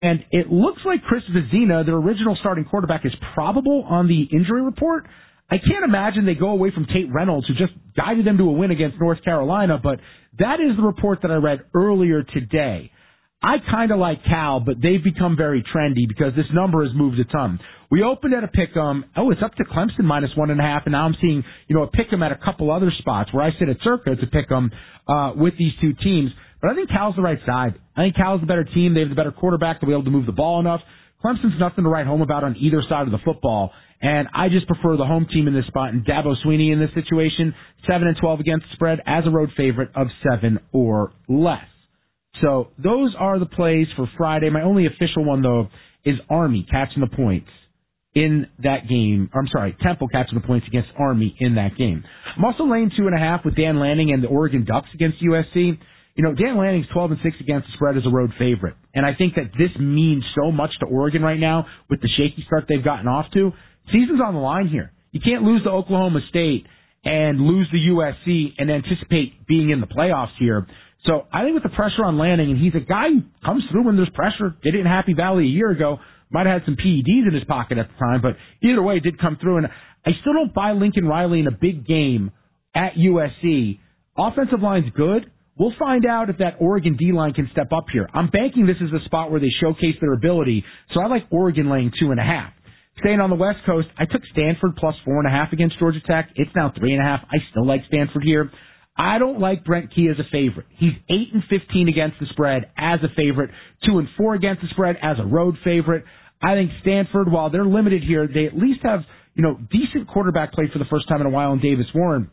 And it looks like Chris Vezina, their original starting quarterback, is probable on the injury report. I can't imagine they go away from Tate Reynolds, who just guided them to a win against North Carolina, but that is the report that I read earlier today. I kind of like Cal, but they've become very trendy because this number has moved a ton. We opened at a pick'em. Oh, it's up to Clemson -1.5, and now I'm seeing, a pick'em at a couple other spots where I sit at Circa. It's a pick'em with these two teams. But I think Cal's the right side. I think Cal's the better team. They have the better quarterback to be able to move the ball enough. Clemson's nothing to write home about on either side of the football, and I just prefer the home team in this spot. And Dabo Swinney in this situation, 7-12 against the spread as a road favorite of 7 or less. So those are the plays for Friday. My only official one, though, is Army catching the points in that game. Temple catching the points against Army in that game. I'm also laying 2.5 with Dan Lanning and the Oregon Ducks against USC. Dan Lanning's 12-6 against the spread as a road favorite. And I think that this means so much to Oregon right now with the shaky start they've gotten off to. Season's on the line here. You can't lose to Oklahoma State and lose to USC and anticipate being in the playoffs here. So I think with the pressure on Lanning, and he's a guy who comes through when there's pressure. Did it in Happy Valley a year ago. Might have had some PEDs in his pocket at the time, but either way, it did come through. And I still don't buy Lincoln Riley in a big game at USC. Offensive line's good. We'll find out if that Oregon D-line can step up here. I'm banking this is a spot where they showcase their ability, so I like Oregon laying 2.5. Staying on the West Coast, I took Stanford plus 4.5 against Georgia Tech. It's now 3.5. I still like Stanford here. I don't like Brent Key as a favorite. He's 8-15 against the spread as a favorite, 2-4 against the spread as a road favorite. I think Stanford, while they're limited here, they at least have, decent quarterback play for the first time in a while in Davis Warren.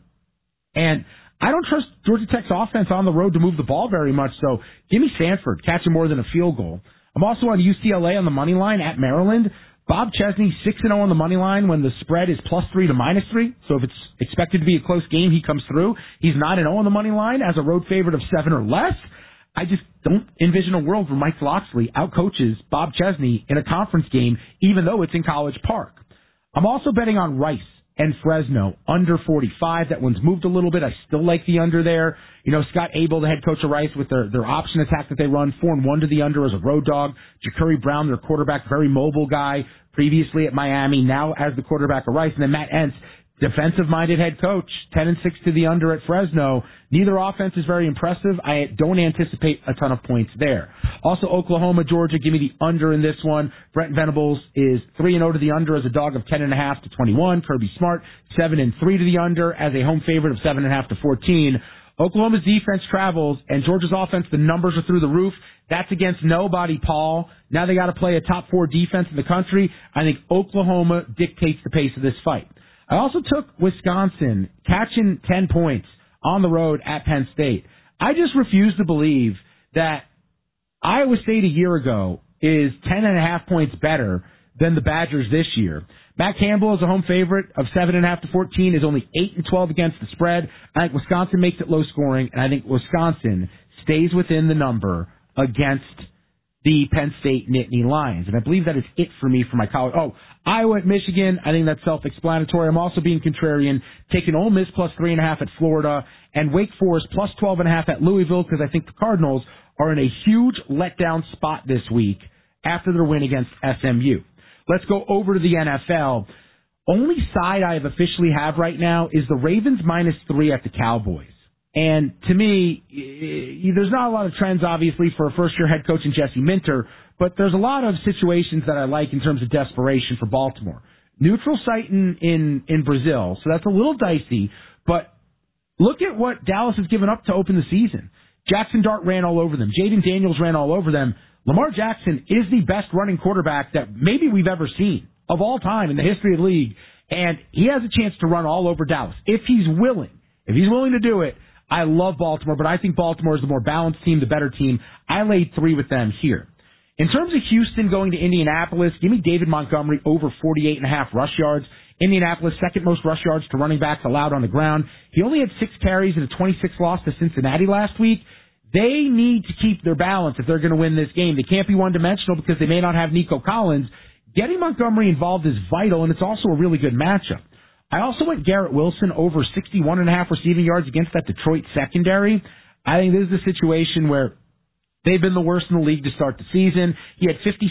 And I don't trust Georgia Tech's offense on the road to move the ball very much, so give me Stanford, catching more than a field goal. I'm also on UCLA on the money line at Maryland. Bob Chesney, 6-0 on the money line when the spread is +3 to -3. So if it's expected to be a close game, he comes through. He's 9-0 on the money line as a road favorite of 7 or less. I just don't envision a world where Mike Loxley outcoaches Bob Chesney in a conference game, even though it's in College Park. I'm also betting on Rice and Fresno under 45. That one's moved a little bit. I still like the under there. Scott Abel, the head coach of Rice, with their option attack that they run, 4-1 to the under as a road dog. Ja'Curry Brown, their quarterback, very mobile guy, previously at Miami, now as the quarterback of Rice. And then Matt Entz, defensive-minded head coach, 10-6 to the under at Fresno. Neither offense is very impressive. I don't anticipate a ton of points there. Also, Oklahoma, Georgia, give me the under in this one. Brent Venables is 3-0 to the under as a dog of 10.5 to 21. Kirby Smart, 7-3 to the under as a home favorite of 7.5 to 14. Oklahoma's defense travels, and Georgia's offense, the numbers are through the roof. That's against nobody, Paul. Now they got to play a top 4 defense in the country. I think Oklahoma dictates the pace of this fight. I also took Wisconsin, catching 10 points on the road at Penn State. I just refuse to believe that Iowa State a year ago is 10.5 points better than the Badgers this year. Matt Campbell is a home favorite of 7.5 to 14, is only 8-12 against the spread. I think Wisconsin makes it low scoring, and I think Wisconsin stays within the number against the Penn State Nittany Lions. And I believe that is it for me for my college. Oh, Iowa at Michigan, I think that's self-explanatory. I'm also being contrarian, taking Ole Miss plus 3.5 at Florida, and Wake Forest plus 12.5 at Louisville, because I think the Cardinals are in a huge letdown spot this week after their win against SMU. Let's go over to the NFL. Only side I officially have right now is the Ravens -3 at the Cowboys. And to me, there's not a lot of trends, obviously, for a first-year head coach in Jesse Minter, but there's a lot of situations that I like in terms of desperation for Baltimore. Neutral site in Brazil, so that's a little dicey, but look at what Dallas has given up to open the season. Jackson Dart ran all over them. Jaden Daniels ran all over them. Lamar Jackson is the best running quarterback that maybe we've ever seen of all time in the history of the league, and he has a chance to run all over Dallas if he's willing. If he's willing to do it, I love Baltimore, but I think Baltimore is the more balanced team, the better team. I laid 3 with them here. In terms of Houston going to Indianapolis, give me David Montgomery over 48.5 rush yards. Indianapolis, second most rush yards to running backs allowed on the ground. He only had 6 carries in a 26 loss to Cincinnati last week. They need to keep their balance if they're going to win this game. They can't be one-dimensional because they may not have Nico Collins. Getting Montgomery involved is vital, and it's also a really good matchup. I also went Garrett Wilson over 61.5 receiving yards against that Detroit secondary. I think this is a situation where They've been the worst in the league to start the season. He had 56